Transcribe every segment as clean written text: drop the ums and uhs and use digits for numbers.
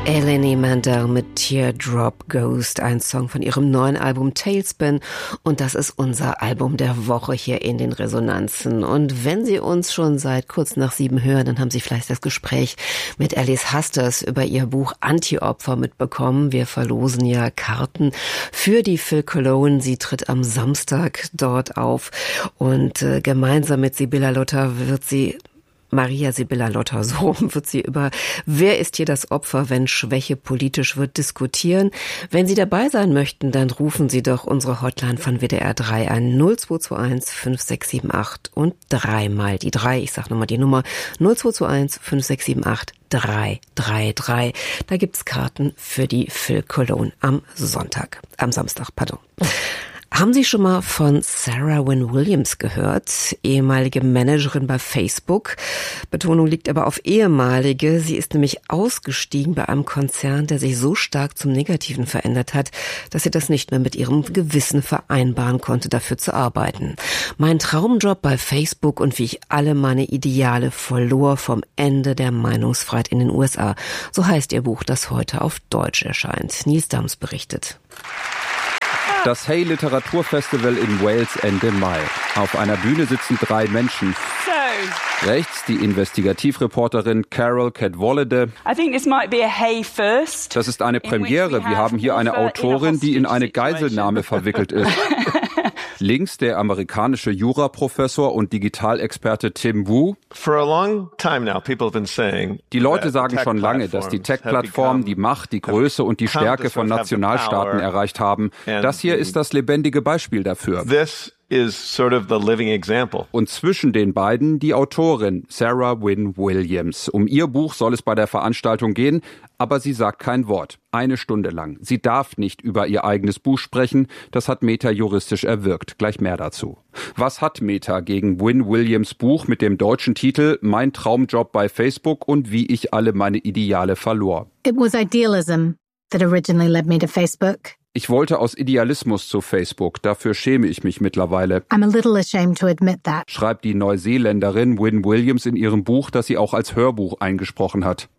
Eleni Mandel mit Teardrop Ghost, ein Song von ihrem neuen Album Tailspin, und das ist unser Album der Woche hier in den Resonanzen. Und wenn Sie uns schon seit kurz nach 7 hören, dann haben Sie vielleicht das Gespräch mit Alice Hasters über ihr Buch Anti-Opfer mitbekommen. Wir verlosen ja Karten für die Phil Cologne. Sie tritt am Samstag dort auf und gemeinsam mit Sibylla Lotter Maria Sibylla Lotter, so wird sie über Wer ist hier das Opfer, wenn Schwäche politisch wird, diskutieren. Wenn Sie dabei sein möchten, dann rufen Sie doch unsere Hotline von WDR 3 an 0221 5678 und 3 mal die 3. Ich sag nochmal die Nummer 0221 5678 333. Da gibt's Karten für die Phil Cologne am Samstag. Haben Sie schon mal von Sarah Wynne Williams gehört? Ehemalige Managerin bei Facebook. Betonung liegt aber auf ehemalige. Sie ist nämlich ausgestiegen bei einem Konzern, der sich so stark zum Negativen verändert hat, dass sie das nicht mehr mit ihrem Gewissen vereinbaren konnte, dafür zu arbeiten. Mein Traumjob bei Facebook und wie ich alle meine Ideale verlor vom Ende der Meinungsfreiheit in den USA. So heißt ihr Buch, das heute auf Deutsch erscheint. Nils Dams berichtet. Das Hay Literaturfestival in Wales Ende Mai. Auf einer Bühne sitzen 3 Menschen. Rechts die Investigativreporterin Carol Cadwalladr. Das ist eine Premiere. Wir haben hier eine Autorin, die in eine Geiselnahme verwickelt ist. Links der amerikanische Juraprofessor und Digitalexperte Tim Wu. Die Leute sagen schon lange, dass die Tech-Plattformen die Macht, die Größe und die Stärke von Nationalstaaten erreicht haben. Das hier ist das lebendige Beispiel dafür. Und zwischen den beiden die Autorin Sarah Wynne Williams. Um ihr Buch soll es bei der Veranstaltung gehen, aber sie sagt kein Wort. 1 Stunde lang. Sie darf nicht über ihr eigenes Buch sprechen. Das hat Meta juristisch erwirkt. Gleich mehr dazu. Was hat Meta gegen Wynne Williams Buch mit dem deutschen Titel Mein Traumjob bei Facebook und wie ich alle meine Ideale verlor? It was idealism that originally led me to Facebook. Ich wollte aus Idealismus zu Facebook. Dafür schäme ich mich mittlerweile. I'm a little ashamed to admit that. Schreibt die Neuseeländerin Wynne Williams in ihrem Buch, das sie auch als Hörbuch eingesprochen hat.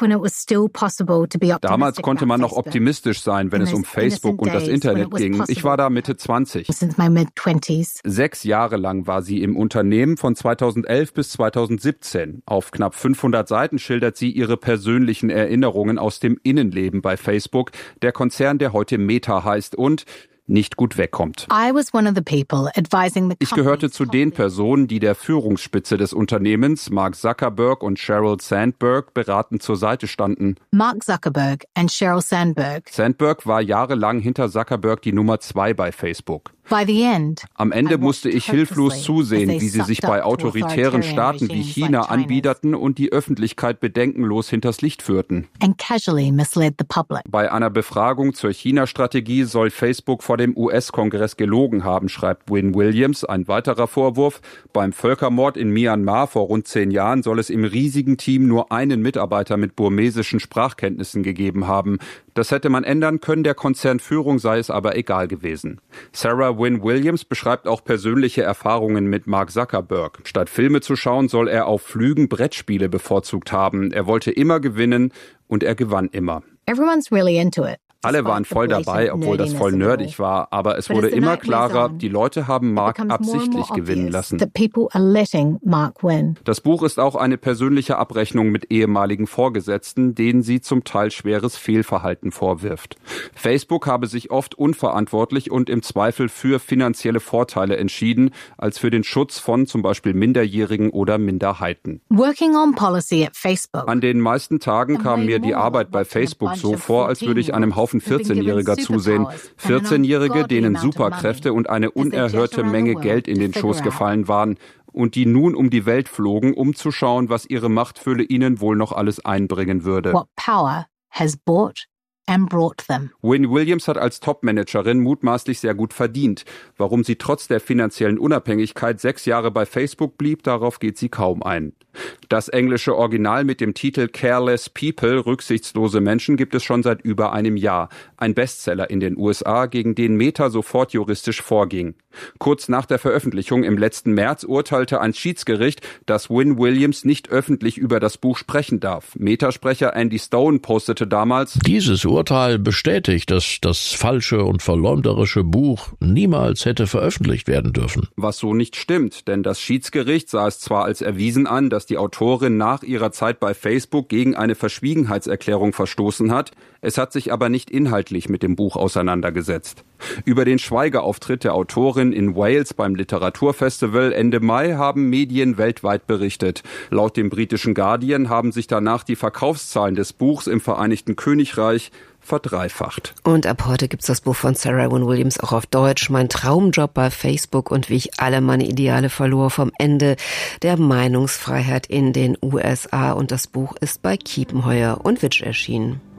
Damals konnte man noch optimistisch sein, wenn es um Facebook und das Internet ging. Ich war da Mitte 20. 6 Jahre lang war sie im Unternehmen, von 2011 bis 2017. Auf knapp 500 Seiten schildert sie ihre persönlichen Erinnerungen aus dem Innenleben bei Facebook, der Konzern, der heute Meta heißt und nicht gut wegkommt. Ich gehörte zu den Personen, die der Führungsspitze des Unternehmens, Mark Zuckerberg und Sheryl Sandberg, beratend zur Seite standen. Mark Zuckerberg und Sheryl Sandberg. Sandberg war jahrelang hinter Zuckerberg die Nummer 2 bei Facebook. Am Ende musste ich hilflos zusehen, wie sie sich bei autoritären Staaten wie China anbiederten und die Öffentlichkeit bedenkenlos hinters Licht führten. Bei einer Befragung zur China-Strategie soll Facebook vor dem US-Kongress gelogen haben, schreibt Wynne Williams. Ein weiterer Vorwurf: Beim Völkermord in Myanmar vor rund 10 Jahren soll es im riesigen Team nur einen Mitarbeiter mit burmesischen Sprachkenntnissen gegeben haben. Das hätte man ändern können, der Konzernführung sei es aber egal gewesen. Sarah Wynne Williams beschreibt auch persönliche Erfahrungen mit Mark Zuckerberg. Statt Filme zu schauen, soll er auf Flügen Brettspiele bevorzugt haben. Er wollte immer gewinnen und er gewann immer. Everyone's really into it. Alle waren voll dabei, obwohl das voll nerdig war. Aber es wurde immer klarer, die Leute haben Mark absichtlich gewinnen lassen. Das Buch ist auch eine persönliche Abrechnung mit ehemaligen Vorgesetzten, denen sie zum Teil schweres Fehlverhalten vorwirft. Facebook habe sich oft unverantwortlich und im Zweifel für finanzielle Vorteile entschieden, als für den Schutz von zum Beispiel Minderjährigen oder Minderheiten. An den meisten Tagen kam mir die Arbeit bei Facebook so vor, als würde ich einem Haufen 14-Jähriger zusehen. 14-Jährige, denen Superkräfte und eine unerhörte Menge Geld in den Schoß gefallen waren und die nun um die Welt flogen, um zu schauen, was ihre Machtfülle ihnen wohl noch alles einbringen würde. Wynne Williams hat als Topmanagerin mutmaßlich sehr gut verdient. Warum sie trotz der finanziellen Unabhängigkeit 6 Jahre bei Facebook blieb, darauf geht sie kaum ein. Das englische Original mit dem Titel Careless People, rücksichtslose Menschen, gibt es schon seit über einem Jahr. Ein Bestseller in den USA, gegen den Meta sofort juristisch vorging. Kurz nach der Veröffentlichung im letzten März urteilte ein Schiedsgericht, dass Wynne Williams nicht öffentlich über das Buch sprechen darf. Meta-Sprecher Andy Stone postete damals: Dieses Urteil bestätigt, dass das falsche und verleumderische Buch niemals hätte veröffentlicht werden dürfen. Was so nicht stimmt, denn das Schiedsgericht sah es zwar als erwiesen an, dass die Autorin nach ihrer Zeit bei Facebook gegen eine Verschwiegenheitserklärung verstoßen hat, es hat sich aber nicht inhaltlich mit dem Buch auseinandergesetzt. Über den Schweigeauftritt der Autorin in Wales beim Literaturfestival Ende Mai haben Medien weltweit berichtet. Laut dem britischen Guardian haben sich danach die Verkaufszahlen des Buchs im Vereinigten Königreich verdreifacht. Und ab heute gibt's das Buch von Sarah Wynne Williams auch auf Deutsch. Mein Traumjob bei Facebook und wie ich alle meine Ideale verlor vom Ende der Meinungsfreiheit in den USA. Und das Buch ist bei Kiepenheuer und Witsch erschienen.